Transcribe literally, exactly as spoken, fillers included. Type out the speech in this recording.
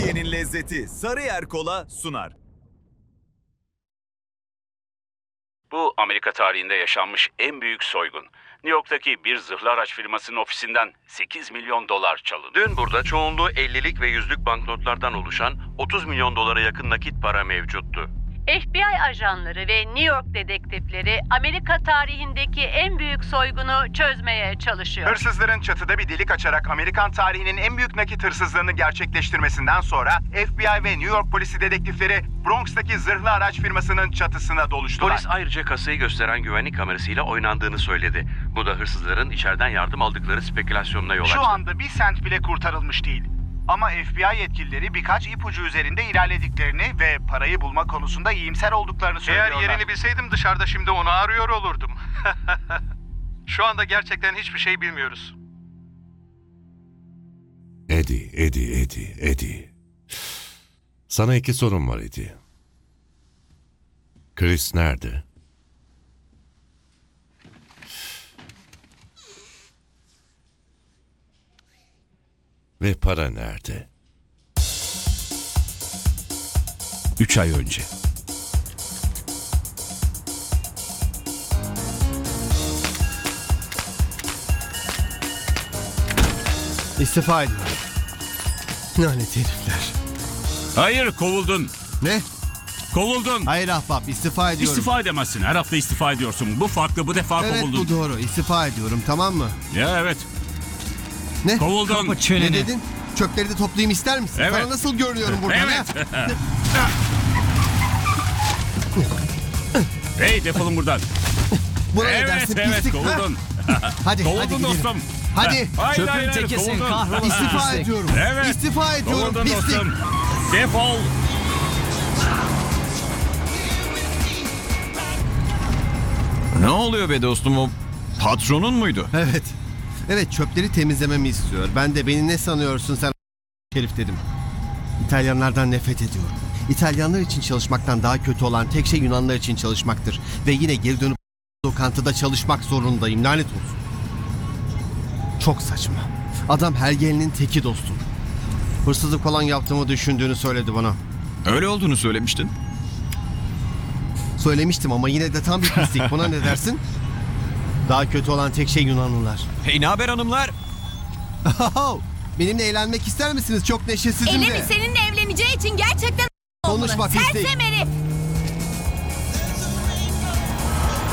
Türkiye'nin lezzeti Sarıyer Kola sunar. Bu Amerika tarihinde yaşanmış en büyük soygun. New York'taki bir zırhlı araç firmasının ofisinden sekiz milyon dolar çalındı. Dün burada çoğunluğu ellilik ve yüzlük banknotlardan oluşan otuz milyon dolara yakın nakit para mevcuttu. F B I ajanları ve New York dedektifleri Amerika tarihindeki en büyük soygunu çözmeye çalışıyor. Hırsızların çatıda bir delik açarak Amerikan tarihinin en büyük nakit hırsızlığını gerçekleştirmesinden sonra F B I ve New York polisi dedektifleri Bronx'taki zırhlı araç firmasının çatısına doluştular. Polis ayrıca kasayı gösteren güvenlik kamerasıyla oynandığını söyledi. Bu da hırsızların içeriden yardım aldıkları spekülasyonuna yol açtı. Şu anda bir sent bile kurtarılmış değil. Ama F B I yetkilileri birkaç ipucu üzerinde ilerlediklerini ve parayı bulma konusunda iyimser olduklarını söylüyorlar. Eğer yerini bilseydim dışarıda şimdi onu arıyor olurdum. Şu anda gerçekten hiçbir şey bilmiyoruz. Eddie, Eddie, Eddie, Eddie. Sana iki sorum var Eddie. Chris nerede? Ve para nerede? Üç ay önce. İstifa ediyorum. Lanet herifler. Hayır, kovuldun. Ne? Kovuldun. Hayır ahbap, istifa ediyorum. İstifa edemezsin. Her hafta istifa ediyorsun. Bu farklı, bu defa Evet, kovuldun. bu doğru. İstifa ediyorum, tamam mı? Ya evet. Ne? Kovuldun. Ne dedin? Çöpleri de toplayayım ister misin? Evet. Sana nasıl görünüyorum burada? Evet. ha? Hey, defolun buradan. Buna ne Evet, dersin, evet, pislik, ha? kovuldun. Hadi, Kovuldun hadi gidelim. dostum. Hadi. Hayır, Çöpün hayır, hayır, tekisin, kovuldun. kahrolası. İstifa pislik. ediyorum. Evet. İstifa ediyorum, Kovuldun pislik. dostum. Defol. Ne oluyor be dostum, o patronun muydu? Evet. Evet, çöpleri temizlememi istiyor. Ben de beni ne sanıyorsun sen herif dedim. İtalyanlardan nefret ediyorum. İtalyanlar için çalışmaktan daha kötü olan tek şey Yunanlar için çalışmaktır. Ve yine geri dönüp lokantada çalışmak zorundayım. Lanet olsun. Çok saçma. Adam hergelinin teki dostum. Hırsızlık falan yaptığımı düşündüğünü söyledi bana. Öyle olduğunu söylemiştin. Söylemiştim ama yine de tam bir pislik. Buna ne dersin? Daha kötü olan tek şey Yunanlılar. Hey, ne haber hanımlar? Benimle eğlenmek ister misiniz? Çok neşesizim de. Elemi seninle evleneceği için gerçekten Konuşma olmalı. pislik. Sersem herif.